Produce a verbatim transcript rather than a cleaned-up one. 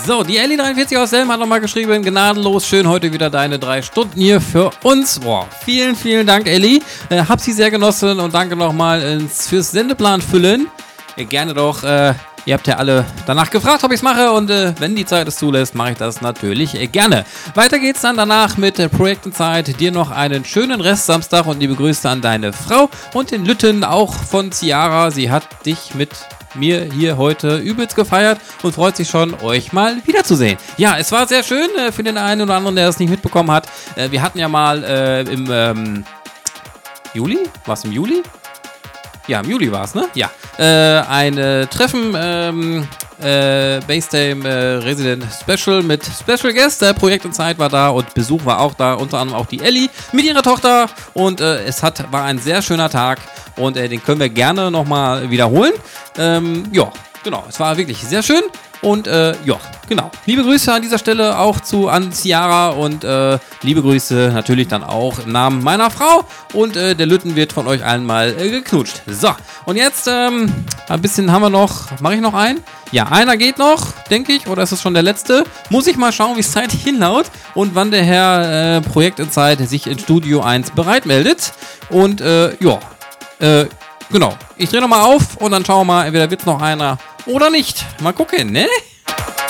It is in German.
So, die Ellie dreiundvierzig aus Selm hat nochmal geschrieben, gnadenlos, schön heute wieder deine drei Stunden hier für uns. Boah, vielen, vielen Dank, Ellie. Äh, hab sie sehr genossen und danke nochmal äh, fürs Sendeplan füllen. Äh, gerne doch, äh, ihr habt ja alle danach gefragt, ob ich es mache und äh, wenn die Zeit es zulässt, mache ich das natürlich äh, gerne. Weiter geht's dann danach mit äh, Projektenzeit. Dir noch einen schönen Rest Samstag und liebe Grüße an deine Frau und den Lütten auch von Ciara. Sie hat dich mit mir hier heute übelst gefeiert und freut sich schon, euch mal wiederzusehen. Ja, es war sehr schön äh, für den einen oder anderen, der es nicht mitbekommen hat. Äh, wir hatten ja mal äh, im ähm, Juli? War es im Juli? Ja, im Juli war es, ne? Ja. Äh, ein äh, Treffen, ähm, äh, Basedame äh, Resident Special mit Special Guest. Der Projekt in Zeit war da und Besuch war auch da, unter anderem auch die Ellie mit ihrer Tochter. Und äh, es hat, war ein sehr schöner Tag und äh, den können wir gerne nochmal wiederholen. Ähm, ja, genau. Es war wirklich sehr schön. Und äh, ja, genau. Liebe Grüße an dieser Stelle auch zu an Ciara und äh, liebe Grüße natürlich dann auch im Namen meiner Frau. Und äh, der Lütten wird von euch allen mal äh, geknutscht. So, und jetzt ähm, ein bisschen haben wir noch. Mache ich noch einen? Ja, einer geht noch, denke ich. Oder ist es schon der letzte? Muss ich mal schauen, wie es zeitlich hinlaut und wann der Herr äh, Projekt in Zeit sich in Studio eins bereit meldet. Und äh, ja, äh, genau. Ich drehe nochmal auf und dann schauen wir mal, entweder wird es noch einer oder nicht. Mal gucken, ne?